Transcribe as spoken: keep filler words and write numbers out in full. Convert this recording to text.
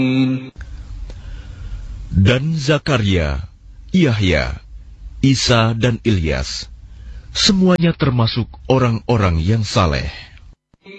Dan Zakaria, Yahya, Isa dan Ilyas, semuanya termasuk orang-orang yang saleh.